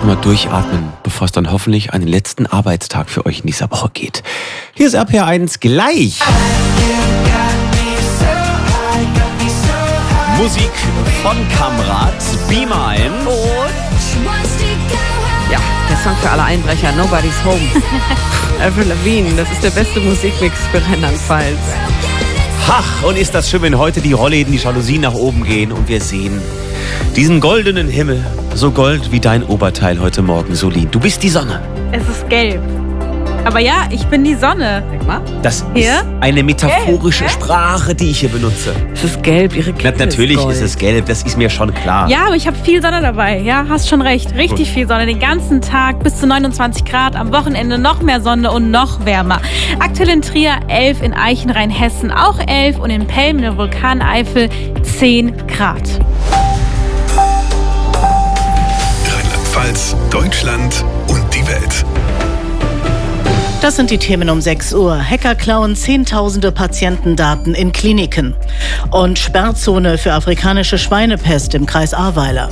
Mal durchatmen, bevor es dann hoffentlich an den letzten Arbeitstag für euch in dieser Woche geht. Hier ist RPR1 gleich. Musik von Kamrat, Be Mine. Ja, der Song für alle Einbrecher, Nobody's Home. Avril Lavigne, das ist der beste Musikmix für Rheinland-Pfalz. Ach, und ist das schön, wenn heute die Rollläden, die Jalousien nach oben gehen und wir sehen diesen goldenen Himmel, so gold wie dein Oberteil heute Morgen, Solin. Du bist die Sonne. Es ist gelb. Aber ja, ich bin die Sonne. Sag mal. Das Hier? ist eine metaphorische Sprache, die ich hier benutze. Es ist gelb, ihre Kette Natürlich ist gold. ist es gelb, das ist mir schon klar. Ja, aber ich habe viel Sonne dabei. Ja, hast schon recht. Richtig viel Sonne. Den ganzen Tag bis zu 29 Grad. Am Wochenende noch mehr Sonne und noch wärmer. Aktuell in Trier 11, in Eichenrhein, Hessen auch 11 und in Pelm in der Vulkaneifel 10 Grad. Rheinland-Pfalz, Deutschland und die Welt. Das sind die Themen um 6 Uhr. Hacker klauen Zehntausende Patientendaten in Kliniken. Und Sperrzone für afrikanische Schweinepest im Kreis Ahrweiler.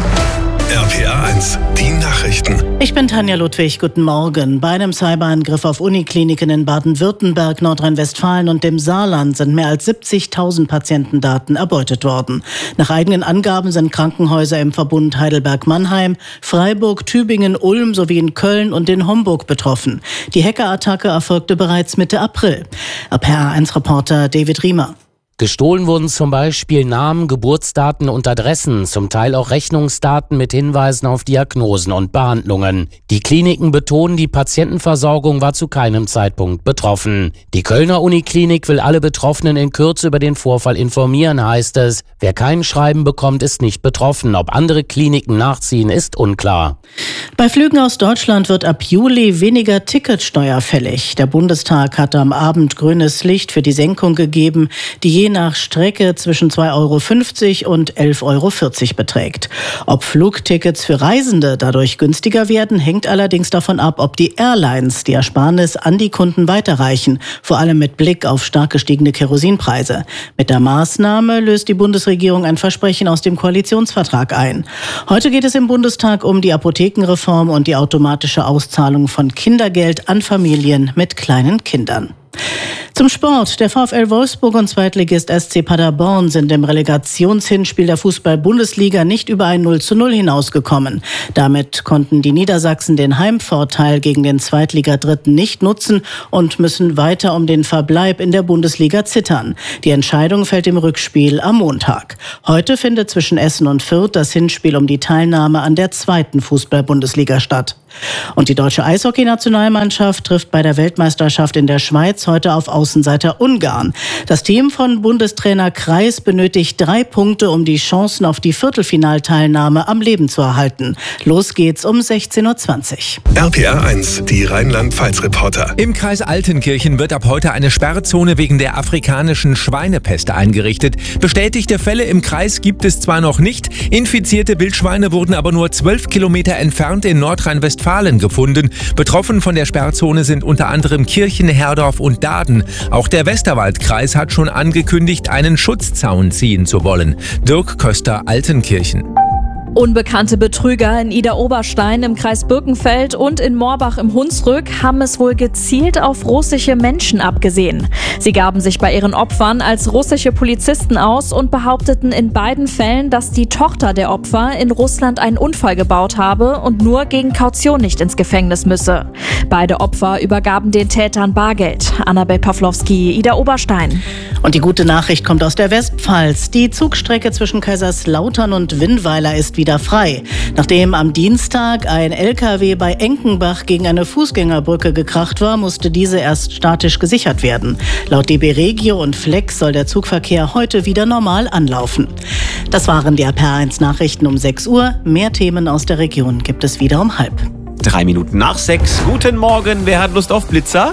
RPR1, die Nachrichten. Ich bin Tanja Ludwig, guten Morgen. Bei einem Cyberangriff auf Unikliniken in Baden-Württemberg, Nordrhein-Westfalen und dem Saarland sind mehr als 70.000 Patientendaten erbeutet worden. Nach eigenen Angaben sind Krankenhäuser im Verbund Heidelberg-Mannheim, Freiburg, Tübingen, Ulm sowie in Köln und in Homburg betroffen. Die Hackerattacke erfolgte bereits Mitte April. RPR1-Reporter David Riemer. Gestohlen wurden zum Beispiel Namen, Geburtsdaten und Adressen, zum Teil auch Rechnungsdaten mit Hinweisen auf Diagnosen und Behandlungen. Die Kliniken betonen, die Patientenversorgung war zu keinem Zeitpunkt betroffen. Die Kölner Uniklinik will alle Betroffenen in Kürze über den Vorfall informieren, heißt es. Wer kein Schreiben bekommt, ist nicht betroffen. Ob andere Kliniken nachziehen, ist unklar. Bei Flügen aus Deutschland wird ab Juli weniger Ticketsteuer fällig. Der Bundestag hatte am Abend grünes Licht für die Senkung gegeben, die je nach Strecke zwischen 2,50 € und 11,40 € beträgt. Ob Flugtickets für Reisende dadurch günstiger werden, hängt allerdings davon ab, ob die Airlines die Ersparnis an die Kunden weiterreichen, vor allem mit Blick auf stark gestiegene Kerosinpreise. Mit der Maßnahme löst die Bundesregierung ein Versprechen aus dem Koalitionsvertrag ein. Heute geht es im Bundestag um die Apothekenreform und die automatische Auszahlung von Kindergeld an Familien mit kleinen Kindern. Zum Sport. Der VfL Wolfsburg und Zweitligist SC Paderborn sind im Relegationshinspiel der Fußball-Bundesliga nicht über ein 0:0 hinausgekommen. Damit konnten die Niedersachsen den Heimvorteil gegen den Zweitligadritten nicht nutzen und müssen weiter um den Verbleib in der Bundesliga zittern. Die Entscheidung fällt im Rückspiel am Montag. Heute findet zwischen Essen und Fürth das Hinspiel um die Teilnahme an der zweiten Fußball-Bundesliga statt. Und die deutsche Eishockey-Nationalmannschaft trifft bei der Weltmeisterschaft in der Schweiz heute auf Außenseiter Ungarn. Das Team von Bundestrainer Kreis benötigt 3 Punkte, um die Chancen auf die Viertelfinalteilnahme am Leben zu erhalten. Los geht's um 16:20 Uhr. RPR1, die Rheinland-Pfalz-Reporter. Im Kreis Altenkirchen wird ab heute eine Sperrzone wegen der afrikanischen Schweinepest eingerichtet. Bestätigte Fälle im Kreis gibt es zwar noch nicht, infizierte Wildschweine wurden aber nur 12 Kilometer entfernt in Nordrhein-Westfalen gefunden. Betroffen von der Sperrzone sind unter anderem Kirchen, Herdorf und Daaden. Auch der Westerwaldkreis hat schon angekündigt, einen Schutzzaun ziehen zu wollen. Dirk Köster, Altenkirchen. Unbekannte Betrüger in Idar-Oberstein im Kreis Birkenfeld und in Morbach im Hunsrück haben es wohl gezielt auf russische Menschen abgesehen. Sie gaben sich bei ihren Opfern als russische Polizisten aus und behaupteten in beiden Fällen, dass die Tochter der Opfer in Russland einen Unfall gebaut habe und nur gegen Kaution nicht ins Gefängnis müsse. Beide Opfer übergaben den Tätern Bargeld. Annabel Pawlowski, Idar-Oberstein. Und die gute Nachricht kommt aus der Westpfalz. Die Zugstrecke zwischen Kaiserslautern und Winnweiler ist wieder frei. Nachdem am Dienstag ein LKW bei Enkenbach gegen eine Fußgängerbrücke gekracht war, musste diese erst statisch gesichert werden. Laut DB Regio und Flex soll der Zugverkehr heute wieder normal anlaufen. Das waren die RPR1 Nachrichten um 6 Uhr. Mehr Themen aus der Region gibt es wieder um 5:30. 3 Minuten nach 6. Guten Morgen. Wer hat Lust auf Blitzer?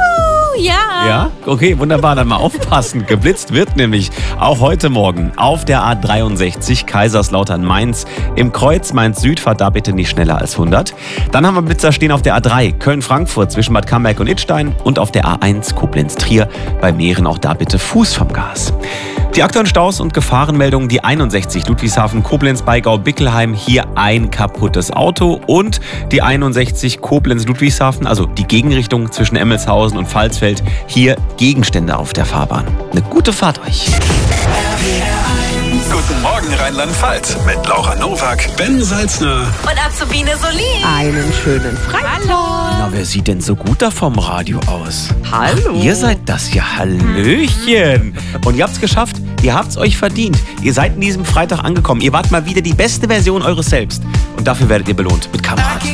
Ja. Ja? Okay, wunderbar. Dann mal aufpassen. Geblitzt wird nämlich auch heute Morgen auf der A63 Kaiserslautern-Mainz. Im Kreuz Mainz-Süd fahrt da bitte nicht schneller als 100. Dann haben wir Blitzer stehen auf der A3 Köln-Frankfurt zwischen Bad Camberg und Idstein und auf der A1 Koblenz-Trier bei Mähren auch da bitte Fuß vom Gas. Die aktuellen Staus und Gefahrenmeldungen, die 61 Ludwigshafen, Koblenz, Beigau, Bickelheim, hier ein kaputtes Auto und die 61 Koblenz, Ludwigshafen, also die Gegenrichtung zwischen Emmelshausen und Pfalzfeld, hier Gegenstände auf der Fahrbahn. Eine gute Fahrt euch. Guten Morgen Rheinland-Pfalz mit Laura Nowak, Ben Salzner Und Azubine Solin. Einen schönen Freitag. Na, wer sieht denn so gut da vom Radio aus? Hallo. Ihr seid das ja, Hallöchen. Und ihr habt's geschafft, ihr habt's euch verdient. Ihr seid in diesem Freitag angekommen. Ihr wart mal wieder die beste Version eures Selbst. Und dafür werdet ihr belohnt mit Kamerad.